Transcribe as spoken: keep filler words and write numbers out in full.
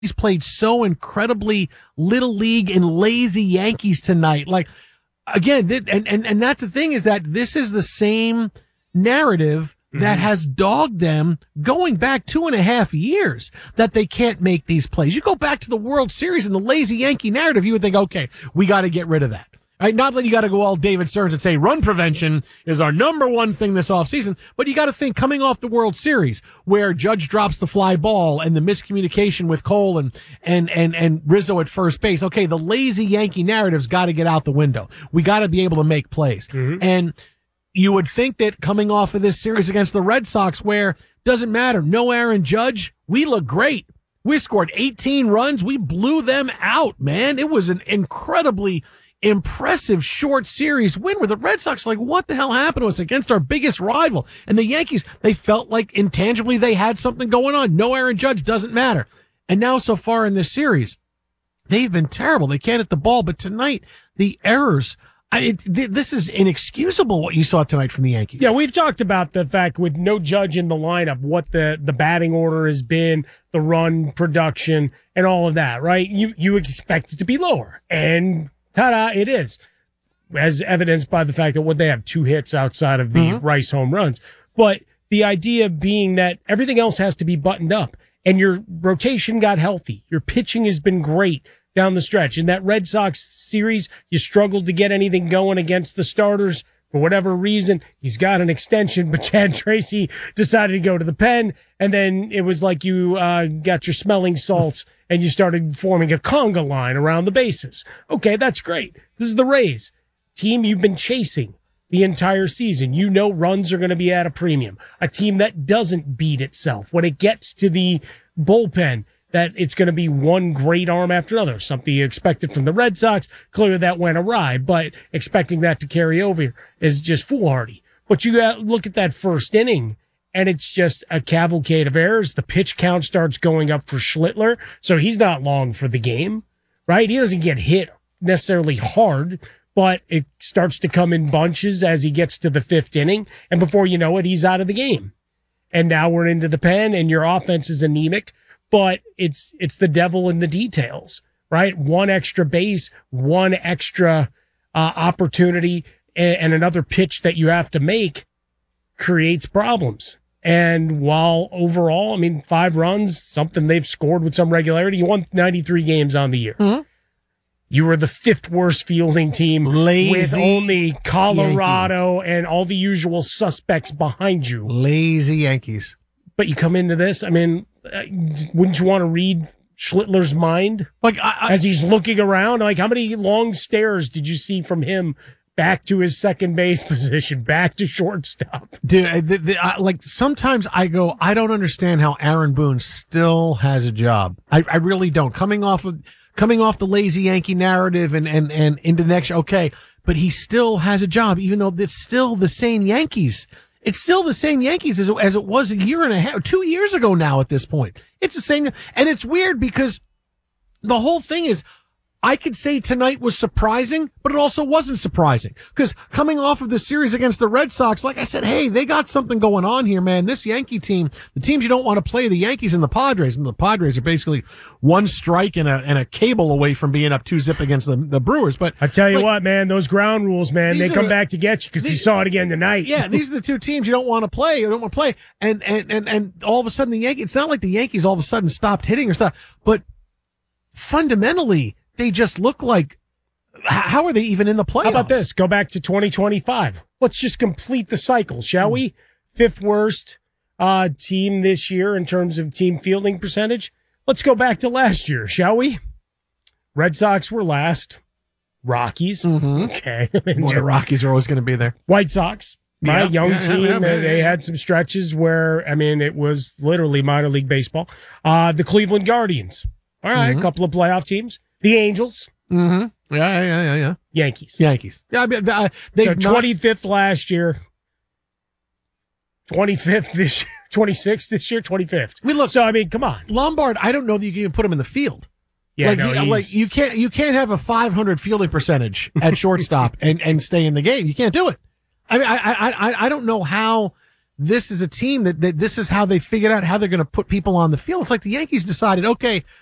Yankees played so incredibly little league and lazy Yankees tonight. Like, again, th- and, and, and that's the thing is that this is the same narrative that mm-hmm. has dogged them going back two and a half years that they can't make these plays. You go back to the World Series and the lazy Yankee narrative, you would think, okay, we got to get rid of that. Right? Not that you got to go all David Stearns and say run prevention is our number one thing this offseason, but you got to think coming off the World Series where Judge drops the fly ball and the miscommunication with Cole and, and, and, and Rizzo at first base. Okay, the lazy Yankee narrative's got to get out the window. We got to be able to make plays. Mm-hmm. And you would think that coming off of this series against the Red Sox where doesn't matter, no Aaron Judge, we look great. We scored eighteen runs. We blew them out, man. It was an incredibly impressive short series win where the Red Sox like, what the hell happened to us against our biggest rival? And the Yankees, they felt like intangibly they had something going on. No Aaron Judge, doesn't matter. And now so far in this series, they've been terrible. They can't hit the ball. But tonight, the errors, I, it, th- this is inexcusable what you saw tonight from the Yankees. Yeah, we've talked about the fact with no Judge in the lineup, what the, the batting order has been, the run production, and all of that, right? You, you expect it to be lower. And ta-da, it is, as evidenced by the fact that what they have two hits outside of the mm-hmm. Rice home runs. But the idea being that everything else has to be buttoned up, and your rotation got healthy. Your pitching has been great down the stretch. In that Red Sox series, you struggled to get anything going against the starters. For whatever reason, he's got an extension, but Chad Tracy decided to go to the pen, and then it was like you uh, got your smelling salts and you started forming a conga line around the bases. Okay, that's great. This is the Rays. Team you've been chasing the entire season. You know runs are going to be at a premium. A team that doesn't beat itself. When it gets to the bullpen, that it's going to be one great arm after another. Something you expected from the Red Sox. Clearly that went awry, but expecting that to carry over is just foolhardy. But you look at that first inning, and it's just a cavalcade of errors. The pitch count starts going up for Schlittler, so he's not long for the game, right? He doesn't get hit necessarily hard, but it starts to come in bunches as he gets to the fifth inning, and before you know it, he's out of the game. And now we're into the pen, and your offense is anemic, but it's it's the devil in the details, right? One extra base, one extra uh, opportunity, and, and another pitch that you have to make creates problems. And while overall, I mean, five runs, something they've scored with some regularity, you won ninety-three games on the year. Mm-hmm. You were the fifth worst fielding team Lazy with only Colorado Yankees. And all the usual suspects behind you. Lazy Yankees. But you come into this, I mean, wouldn't you want to read Schlittler's mind? Like I, I, as he's looking around, like how many long stares did you see from him back to his second base position, back to shortstop? Dude, the, the, I, like sometimes I go, I don't understand how Aaron Boone still has a job. I, I really don't. Coming off of, coming off the lazy Yankee narrative and, and, and into next, okay, but he still has a job, even though it's still the same Yankees. It's still the same Yankees as it, as it was a year and a half, two years ago now at this point. It's the same. And it's weird because the whole thing is, I could say tonight was surprising, but it also wasn't surprising. Because coming off of the series against the Red Sox, like I said, hey, they got something going on here, man. This Yankee team, the teams you don't want to play, the Yankees and the Padres, and the Padres are basically one strike and a and a cable away from being up two zip against the, the Brewers. But I tell you like, what, man, those ground rules, man, they come the, back to get you because you saw it again tonight. Yeah, these are the two teams you don't want to play. You don't want to play. And, and, and, and all of a sudden the Yankees, it's not like the Yankees all of a sudden stopped hitting or stuff, but fundamentally, they just look like, how are they even in the playoffs? How about this? Go back to twenty twenty-five. Let's just complete the cycle, shall mm. we? Fifth worst uh, team this year in terms of team fielding percentage. Let's go back to last year, shall we? Red Sox were last. Rockies. Mm-hmm. Okay. Boy, the Rockies are always going to be there. White Sox. My yeah, young yeah, team, yeah, yeah, yeah, they yeah. had some stretches where, I mean, it was literally minor league baseball. Uh, the Cleveland Guardians. All right, a mm-hmm. couple of playoff teams. The Angels. Mm-hmm. Yeah, yeah, yeah, yeah. Yankees. Yankees. Yeah, I mean, uh, they've so not... twenty-fifth last year. twenty-fifth this year. twenty-sixth this year. twenty-fifth. I mean, look. So, I mean, come on. Lombard, I don't know that you can even put him in the field. Yeah, like, no, he, like you can't, you can't have a five hundred fielding percentage at shortstop and, and stay in the game. You can't do it. I mean, I, I, I, I don't know how this is a team that, that this is how they figured out how they're going to put people on the field. It's like the Yankees decided, okay,